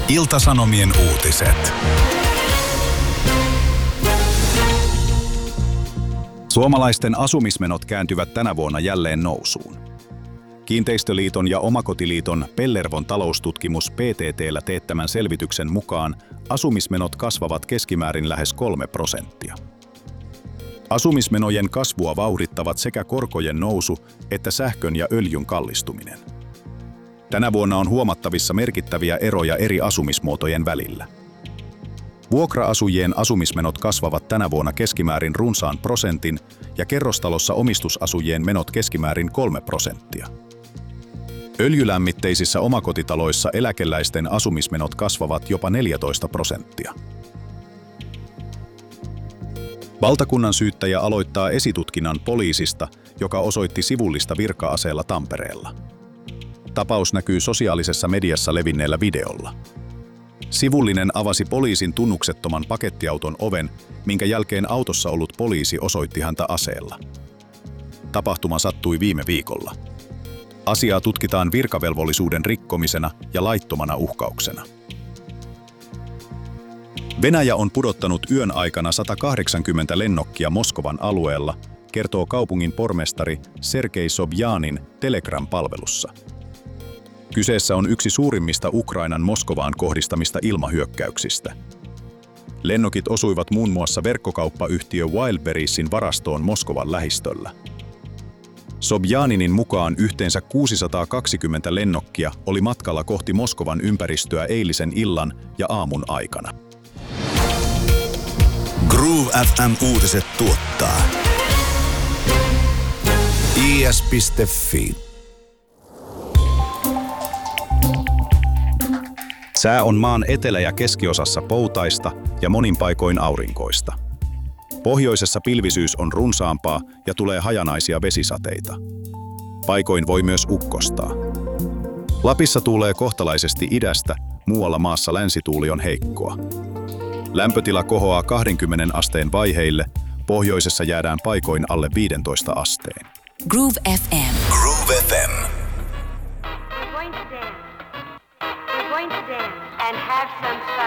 Ilta-Sanomien uutiset. Suomalaisten asumismenot kääntyvät tänä vuonna jälleen nousuun. Kiinteistöliiton ja Omakotiliiton Pellervon taloustutkimus PTT:llä teettämän selvityksen mukaan asumismenot kasvavat keskimäärin lähes 3%. Asumismenojen kasvua vauhdittavat sekä korkojen nousu että sähkön ja öljyn kallistuminen. Tänä vuonna on huomattavissa merkittäviä eroja eri asumismuotojen välillä. Vuokra-asujien asumismenot kasvavat tänä vuonna keskimäärin runsaan prosentin ja kerrostalossa omistusasujien menot keskimäärin 3%. Öljylämmitteisissä omakotitaloissa eläkeläisten asumismenot kasvavat jopa 14%. Valtakunnansyyttäjä aloittaa esitutkinnan poliisista, joka osoitti sivullista virka-aseella Tampereella. Tapaus näkyy sosiaalisessa mediassa levinneellä videolla. Sivullinen avasi poliisin tunnuksettoman pakettiauton oven, minkä jälkeen autossa ollut poliisi osoitti häntä aseella. Tapahtuma sattui viime viikolla. Asiaa tutkitaan virkavelvollisuuden rikkomisena ja laittomana uhkauksena. Venäjä on pudottanut yön aikana 180 lennokkia Moskovan alueella, kertoo kaupungin pormestari Sergei Sobjanin Telegram-palvelussa. Kyseessä on yksi suurimmista Ukrainan Moskovaan kohdistamista ilmahyökkäyksistä. Lennokit osuivat muun muassa verkkokauppayhtiö Wildberriesin varastoon Moskovan lähistöllä. Sobjaninin mukaan yhteensä 620 lennokkia oli matkalla kohti Moskovan ympäristöä eilisen illan ja aamun aikana. Groove FM-uutiset tuottaa is.fi. Sää on maan etelä- ja keskiosassa poutaista ja monin paikoin aurinkoista. Pohjoisessa pilvisyys on runsaampaa ja tulee hajanaisia vesisateita. Paikoin voi myös ukkostaa. Lapissa tuulee kohtalaisesti idästä, muualla maassa länsituuli on heikkoa. Lämpötila kohoaa 20 asteen vaiheille, pohjoisessa jäädään paikoin alle 15 asteen. Groove FM. Groove FM. We're going to dance. We're going to dance and have some fun.